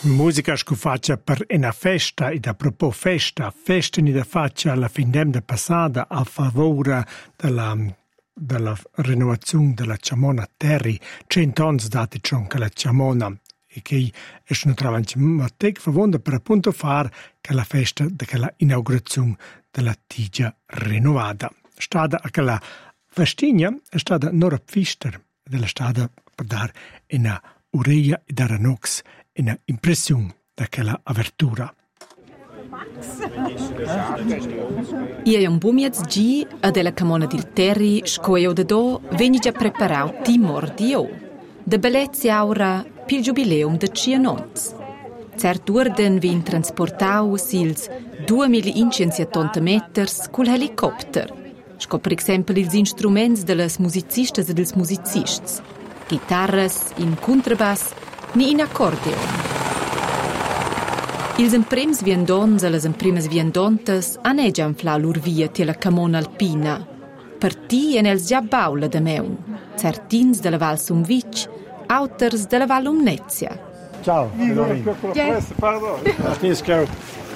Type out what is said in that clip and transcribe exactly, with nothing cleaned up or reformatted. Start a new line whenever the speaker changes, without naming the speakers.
Musica che faccia per una festa e a proposito festa, festa che faccia alla fin d'anno passata a favore della, della rinnovazione della Ciamona Terri, cento anni dati che la Ciamona e che è una travanci mattec favonda per appunto fare che la festa della inaugurazione della Tigia rinnovata. Stata a quella festigna è stata Nora Pfister della stata per dare una ureia e dare nox una impressione da quella apertura.
Ie un bumiez gi a della Camona del Terri scoio de do veni già preparato timor dio. De bellezza aura pil giubileum de cianons. Cert urden vin transportau sils duemilacinquecento meters col helicopter. Sco per esempio ils instruments de las musicistas e dels musicists. Chitarras, in contrabass, ni in accordeon. Ils emprems viandons e las empremes viandontas han e già inflau lur via te la Camona Alpina. Per ti en els già baula da meu. Certins de la Val Sumvic, auters de la Val Umnezia.
Ciao,
Yeah.
Let's go.